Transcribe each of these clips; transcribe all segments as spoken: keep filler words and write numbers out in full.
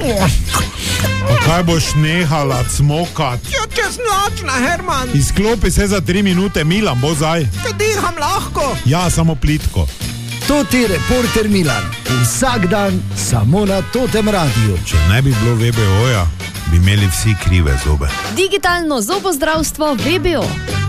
Pa kaj boš nehala cmokat? Ja, čez noč na Herman. Izklopi se za tri minute, Milan, bo zdaj. Te diham lahko. Ja, samo plitko. Toti reporter Milan. Vsak dan samo na Totem radiju. Če ne bi bilo V B O-ja, bi imeli vsi krive zobe. Digitalno zobozdravstvo V B O.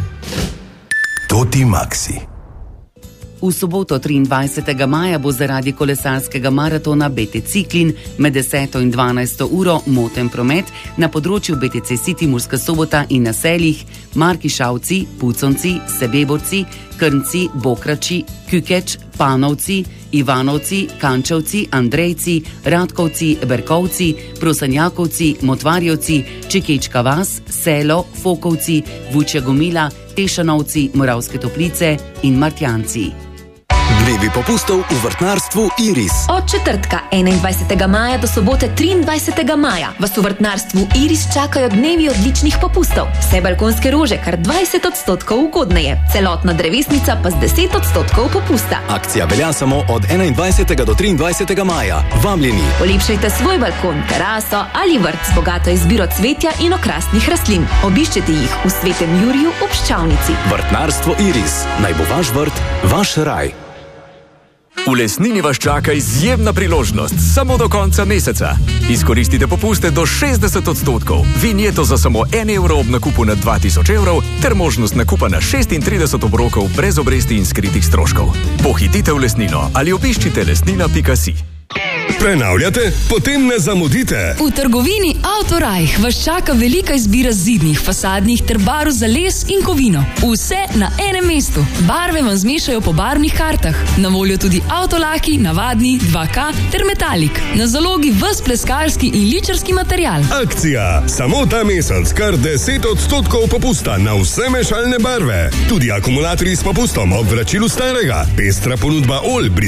Toti Maxi. V soboto triindvajsetega maja bo zaradi kolesarskega maratona B T Ciklin med deseto in dvanajsto uro moten promet na področju B T C City Murska Sobota in naseljih Markišavci, Puconci, Sebeborci, Krnci, Bokrači, Kükeč, Panovci, Ivanovci, Kančevci, Andrejci, Radkovci, Berkovci, Prosanjakovci, Motvarjevci, Čekečka vas, Selo, Fokovci, Vučja Gomila, Tešanovci, Moravske Toplice in Martjanci. Dnevi popustov v vrtnarstvu Iris. Od četrtka enaindvajsetega maja do sobote triindvajsetega maja vas v vrtnarstvu Iris čakajo dnevi odličnih popustov. Vse balkonske rože kar dvajset odstotkov ugodneje, celotna drevesnica pa z deset odstotkov popusta. Akcija velja samo od enaindvajsetega do triindvajsetega maja. Vabljeni. Olepšajte svoj balkon, teraso ali vrt z bogato izbiro cvetja in okrasnih rastlin. Obiščite jih v Svetem Juriju ob Ščavnici. Vrtnarstvo Iris. Naj bo vaš vrt, vaš raj. V Lesnini vas čaka izjemna priložnost samo do konca meseca. Izkoristite popuste do šestdeset odstotkov, vinjeto za samo en evro ob nakupu na dva tisoč evrov ter možnost nakupa na šestintrideset obrokov brez obresti in skritih stroškov. Pohitite v Lesnino ali obiščite lesnina pika si. Prenavljate? Potem ne zamudite! V trgovini Autorajh vas čaka velika izbira zidnih, fasadnih ter barv za les in kovino. Vse na enem mestu. Barve vam zmešajo po barvnih kartah. Na voljo tudi avtolaki, navadni, dva K ter metalik. Na zalogi ves pleskarski in ličarski material. Akcija! Samo ta mesec kar deset odstotkov popusta na vse mešalne barve. Tudi akumulatorji s popustom ob vračilu starega. Pestra ponudba olj,